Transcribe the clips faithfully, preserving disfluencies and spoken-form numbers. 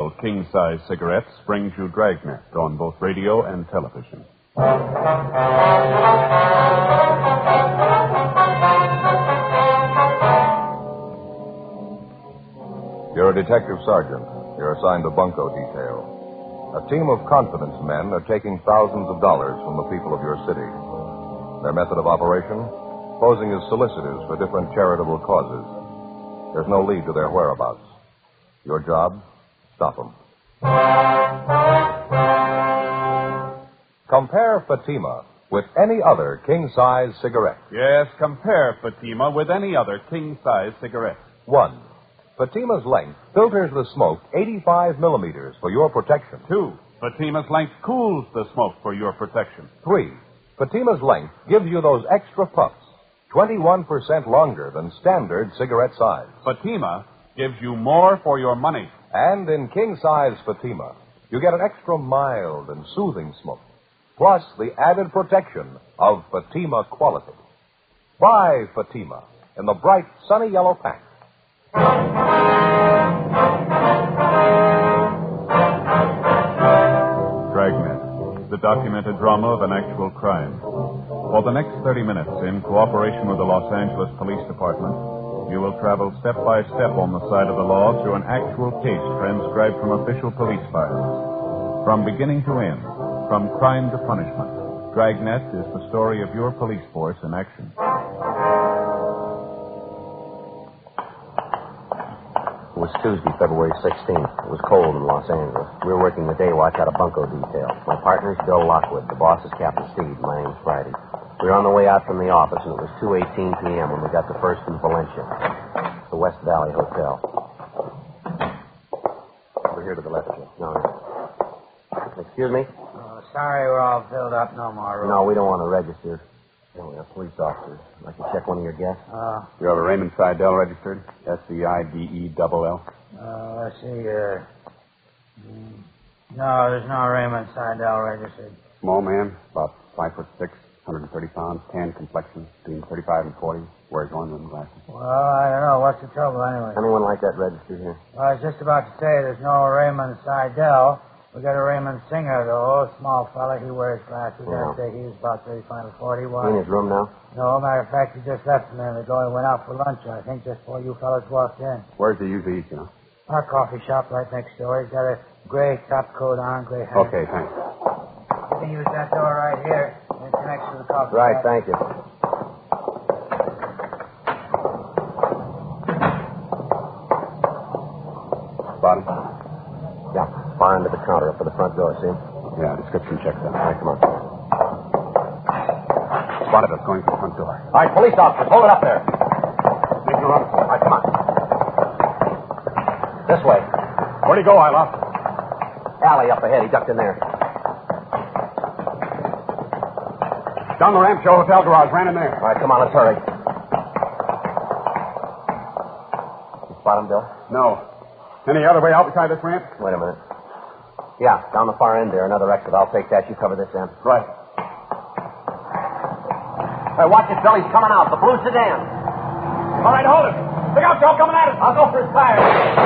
King-size cigarettes brings you Dragnet on both radio and television. You're a detective sergeant. You're assigned to bunco detail. A team of confidence men are taking thousands of dollars from the people of your city. Their method of operation? Posing as solicitors for different charitable causes. There's no lead to their whereabouts. Your job? Stop them. Compare Fatima with any other king-size cigarette. Yes, compare Fatima with any other king-size cigarette. One, Fatima's length filters the smoke eighty-five millimeters for your protection. Two, Fatima's length cools the smoke for your protection. Three, Fatima's length gives you those extra puffs, twenty-one percent longer than standard cigarette size. Fatima gives you more for your money. And in king-size Fatima, you get an extra mild and soothing smoke, plus the added protection of Fatima quality. Buy Fatima in the bright, sunny yellow pack. Dragnet, the documented drama of an actual crime. For the next thirty minutes, in cooperation with the Los Angeles Police Department, you will travel step by step on the side of the law through an actual case transcribed from official police files. From beginning to end, from crime to punishment, Dragnet is the story of your police force in action. It was Tuesday, February sixteenth. It was cold in Los Angeles. We were working the day watch out of bunco detail. My partner's Bill Lockwood. The boss is Captain Steve. My name's Friday. We were on the way out from the office, and it was two eighteen p.m. when we got the first in Valencia, the West Valley Hotel. Over here to the left, sir. No, no. Excuse me? Oh, sorry we're all filled up. No more room. No, we don't want to register. No, we're police officers. I'd like to check one of your guests. Uh, You have a Raymond Seidel registered? S E I D E L L. uh, let's see here. Mm, No, there's no Raymond Seidel registered. Small man, about five foot six, one hundred thirty pounds, tan complexion, between thirty-five and forty, wears orange glasses. Well, I don't know. What's the trouble anyway? Anyone like that registered here? Well, I was just about to say there's no Raymond Seidel. We got a Raymond Singer, though. A small fella. He wears glasses. Yeah. I'd say he was about thirty-five or forty. He in Why? his room now? No, matter of fact, he just left a minute ago. He went out for lunch, I think, just before you fellas walked in. Where's he usually eat, you know? Our coffee shop right next door. He's got a gray top coat on, gray hat. Okay, thanks. You can use that door right here in connection with the coffee Right, shop. thank you. Spot him? Yeah, far into the counter up to the front door, see him? Yeah, description checks out. All right, come on. Spotted us going for the front door. All right, police officers, hold it up there. Make no run. All right, come on. This way. Where'd he go, Isla? Alley up ahead. He ducked in there. Down the ramp, Joe Hotel garage. Ran in there. All right, come on, let's hurry. You spot him, Bill? No. Any other way out beside this ramp? Wait a minute. Yeah, down the far end there, another exit. I'll take that. You cover this end. Right. Hey, watch it, Bill. He's coming out. The blue sedan. All right, hold it. Look out, Joe. Coming at us. I'll go for his tires.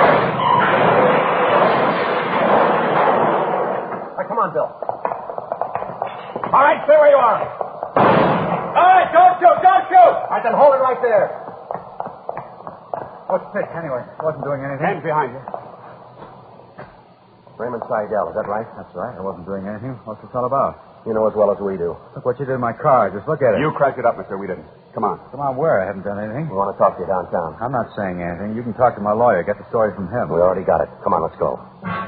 All right, come on, Bill. All right, stay where you are. All right, don't shoot. Don't shoot. All right, then hold it right there. What's this, anyway? Wasn't doing anything. Hands behind you. Raymond Seidel, is that right? That's right. I wasn't doing anything. What's this all about? You know as well as we do. Look what you did in my car. Just look at it. You cracked it up, mister. We didn't. Come on. Come on, where? I haven't done anything. We want to talk to you downtown. I'm not saying anything. You can talk to my lawyer. Get the story from him. We already got it. Come on, let's go.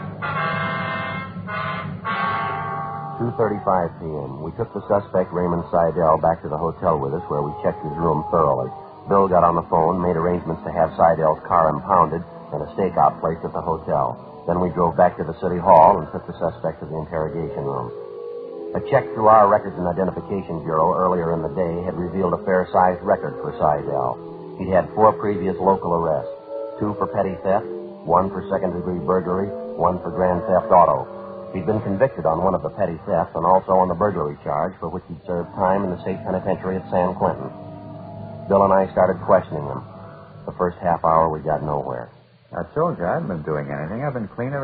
two thirty-five p.m. We took the suspect, Raymond Seidel, back to the hotel with us, where we checked his room thoroughly. Bill got on the phone, made arrangements to have Seidel's car impounded and a stakeout placed at the hotel. Then we drove back to the city hall and took the suspect to the interrogation room. A check through our Records and Identification Bureau earlier in the day had revealed a fair-sized record for Seidel. He'd had four previous local arrests, two for petty theft, one for second-degree burglary, one for grand theft auto. He'd been convicted on one of the petty thefts and also on the burglary charge, for which he'd served time in the state penitentiary at San Quentin. Bill and I started questioning him. The first half hour, we got nowhere. I told you I haven't been doing anything. I've been clean ever since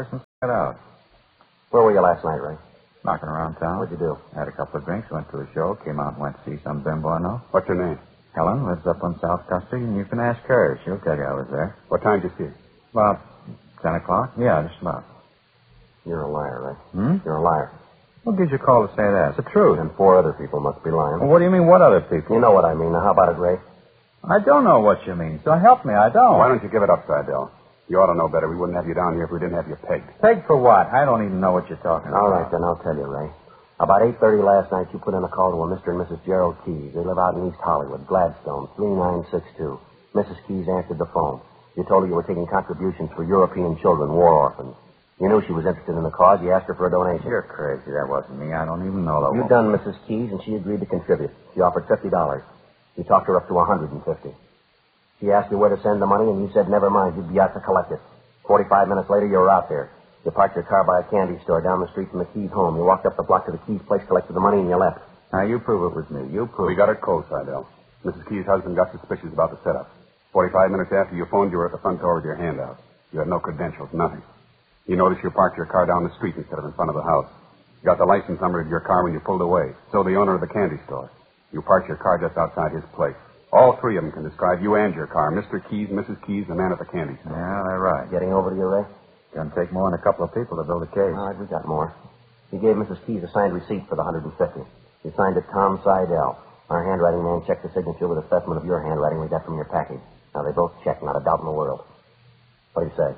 Get out. Where were you last night, Ray? Knocking around town. What'd you do? Had a couple of drinks, went to a show, came out and went to see some bimbo I know. What's your name? Helen lives up on South Custody, and you can ask her. She'll tell you I was there. What time did you see her? About ten o'clock? Yeah, just about. You're a liar, Ray. Hmm? You're a liar. What gives you a call to say that? It's the truth. And four other people must be lying. Well, what do you mean, what other people? You know what I mean. Now, how about it, Ray? I don't know what you mean, so help me, I don't. Why don't you give it up, Seidel? You ought to know better. We wouldn't have you down here if we didn't have you pegged. Pegged for what? I don't even know what you're talking All about. right, then I'll tell you, Ray. About eight thirty last night, you put in a call to a Mister and Missus Gerald Keys. They live out in East Hollywood, Gladstone, three nine six two. Missus Keys answered the phone. You told her you were taking contributions for European children, war orphans. You knew she was interested in the cause. You asked her for a donation. You're crazy. That wasn't me. I don't even know that. You done Missus Keys, and she agreed to contribute. She offered fifty dollars. You talked her up to one hundred fifty. She asked you where to send the money, and you said, never mind, you'd be out to collect it. Forty-five minutes later, you were out there. You parked your car by a candy store down the street from the Keys' home. You walked up the block to the Keys' place, collected the money, and you left. Now, you prove it was me. You prove We got it cold, Seidel. Missus Key's husband got suspicious about the setup. Forty-five minutes after you phoned, you were at the front door with your hand out. You had no credentials, nothing. He noticed you parked your car down the street instead of in front of the house. You got the license number of your car when you pulled away. So the owner of the candy store. You parked your car just outside his place. All three of them can describe you and your car. Mister Keys, Missus Keys, the man at the candy store. Yeah, they're right. Getting over to you, Ray? Gonna take more than a couple of people to build a case. All right, we got more. You gave Missus Keys a signed receipt for the one hundred fifty. You signed it Tom Seidel. Our handwriting man checked the signature with a specimen of your handwriting we got from your package. Now, they both checked, not a doubt in the world. What do you say?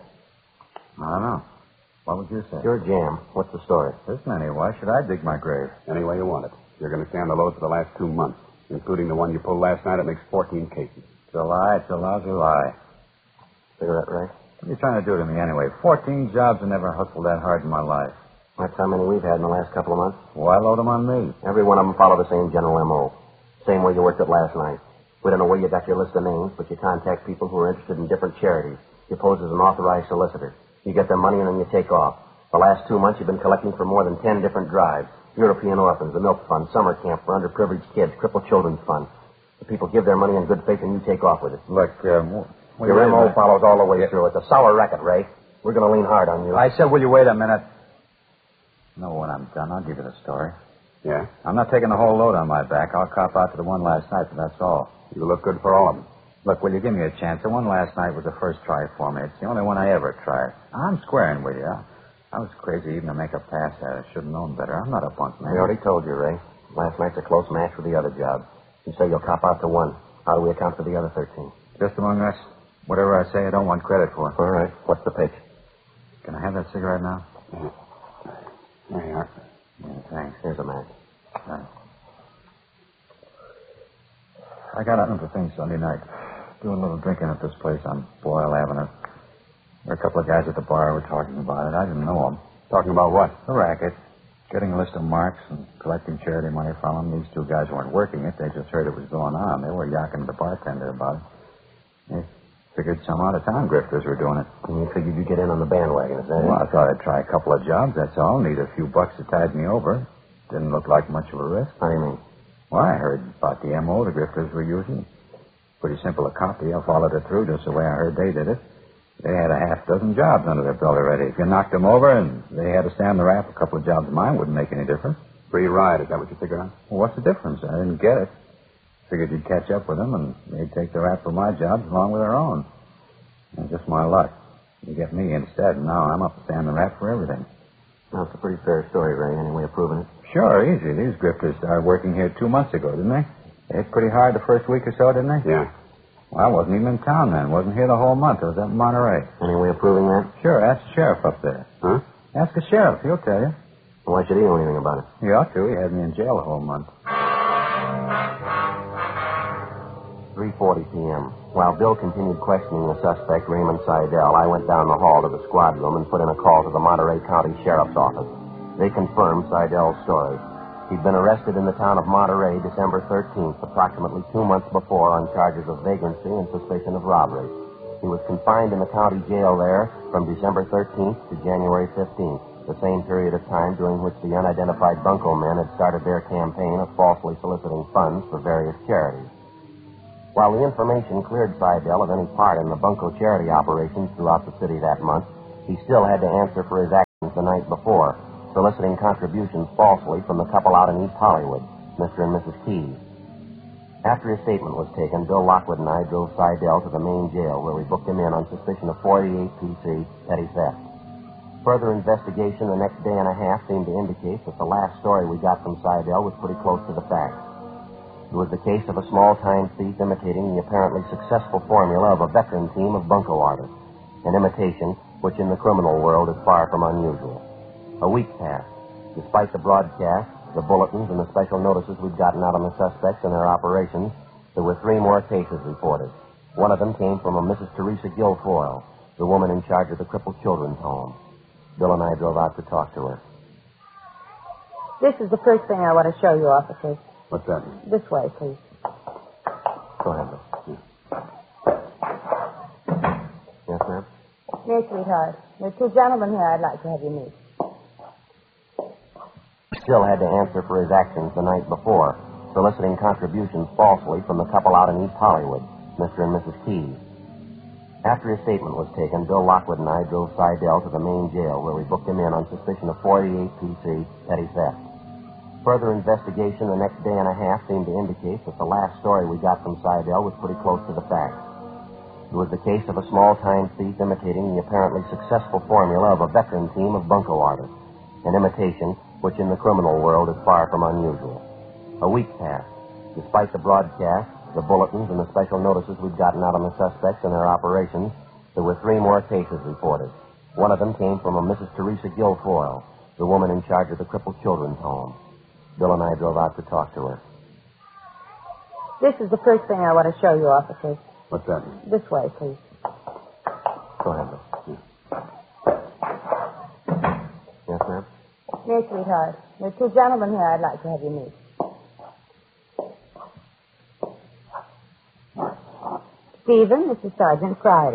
I don't know. What would you say? Your jam. What's the story? Listen, anyway, why should I dig my grave? Any way you want it. You're going to stand the load for the last two months, including the one you pulled last night. It makes fourteen cases. It's a lie. It's a lousy lie. Cigarette, Ray? What are you trying to do to me anyway? Fourteen jobs and never hustled that hard in my life. That's how many we've had in the last couple of months. Why load them on me? Every one of them follow the same general M O. Same way you worked it last night. We don't know where you got your list of names, but you contact people who are interested in different charities. You pose as an authorized solicitor. You get their money and then you take off. The last two months you've been collecting for more than ten different drives. European Orphans, the Milk Fund, Summer Camp for Underprivileged Kids, Crippled Children's Fund. The people give their money in good faith and you take off with it. Look, um, will Your you M O wait a follows all the way Yeah. through. It's a sour racket, Ray. We're going to lean hard on you. minute? I said, will you wait a minute? No, when I'm done, I'll give you the story. Yeah? I'm not taking the whole load on my back. I'll cop out to the one last night, but that's all. You look good for all of them. Look, will you give me a chance? The one last night was the first try for me. It's the only one I ever tried. I'm squaring with you. I was crazy even to make a pass at it. Should have known better. I'm not a punk, man. We already told you, Ray. Last night's a close match with the other job. You say you'll cop out to one. How do we account for the other thirteen? Just among us, whatever I say, I don't want credit for. All right. What's the pitch? Can I have that cigarette now? There you are. Yeah, thanks. Here's a match. Thanks. I got out into things Sunday night. Doing a little drinking at this place on Boyle Avenue. There were a couple of guys at the bar who were talking about it. I didn't know them. Talking about what? The racket. Getting a list of marks and collecting charity money from them. These two guys weren't working it. They just heard it was going on. They were yakking to the bartender about it. They figured some out-of-town grifters were doing it. And you figured you'd get in on the bandwagon, is that Well, it? I thought I'd try a couple of jobs, that's all. Need a few bucks to tide me over. Didn't look like much of a risk. How do you mean? Well, I heard about the M O the grifters were using. Pretty simple a copy. I followed it through just the way I heard they did it. They had a half dozen jobs under their belt already. If you knocked them over and they had to stand the rap, a couple of jobs of mine wouldn't make any difference. Free ride, is that what you figured on? Well, what's the difference? I didn't get it. Figured you'd catch up with them and they'd take the rap for my jobs along with their own. And just my luck. You get me instead, and now I'm up to stand the rap for everything. Well, it's a pretty fair story, Ray. Any way of proving it? Sure, easy. These grifters started working here two months ago, didn't they? They hit pretty hard the first week or so, didn't they? Yeah. Well, I wasn't even in town then. Wasn't here the whole month. I was up in Monterey. Any way of proving that? Sure, ask the sheriff up there. Huh? Ask the sheriff. He'll tell you. Why should he know anything about it? He ought to. He had me in jail the whole month. three forty p.m. While Bill continued questioning the suspect, Raymond Seidel, I went down the hall to the squad room and put in a call to the Monterey County Sheriff's Office. They confirmed Seidel's story. He'd been arrested in the town of Monterey December thirteenth, approximately two months before, on charges of vagrancy and suspicion of robbery. He was confined in the county jail there from December thirteenth to January fifteenth, the same period of time during which the unidentified bunco men had started their campaign of falsely soliciting funds for various charities. While the information cleared Seidel of any part in the bunco charity operations throughout the city that month, he still had to answer for his actions. the night before, soliciting contributions falsely from the couple out in East Hollywood, Mister and Missus Keys. After his statement was taken, Bill Lockwood and I drove Seidel to the main jail where we booked him in on suspicion of forty-eight P C petty theft. Further investigation the next day and a half seemed to indicate that the last story we got from Seidel was pretty close to the facts. It was the case of a small-time thief imitating the apparently successful formula of a veteran team of bunco artists, an imitation which in the criminal world is far from unusual. A week passed. Despite the broadcasts, the bulletins, and the special notices we'd gotten out on the suspects and their operations, there were three more cases reported. One of them came from a Missus Teresa Guilfoyle, the woman in charge of the crippled children's home. Bill and I drove out to talk to her. This is the first thing I want to show you, officers. What's that? This way, please. Go ahead, Bill. Yes, ma'am? Yes, sweetheart. There are two gentlemen here I'd like to have you meet. Bill had to answer for his actions the night before, soliciting contributions falsely from the couple out in East Hollywood, Mister and Missus Keys. After his statement was taken, Bill Lockwood and I drove Seidel to the main jail where we booked him in on suspicion of forty-eight P C petty theft. Further investigation the next day and a half seemed to indicate that the last story we got from Seidel was pretty close to the facts. It was the case of a small-time thief imitating the apparently successful formula of a veteran team of bunco artists, an imitation which in the criminal world is far from unusual. A week passed. Despite the broadcasts, the bulletins, and the special notices we'd gotten out on the suspects and their operations, there were three more cases reported. One of them came from a Missus Teresa Guilfoyle, the woman in charge of the crippled children's home. Bill and I drove out to talk to her. This is the first thing I want to show you, officers. What's that? This way, please. Go ahead, Bill. Yes, ma'am? Yes, sweetheart. There are two gentlemen here I'd like to have you meet. Stephen, this is Sergeant Friday.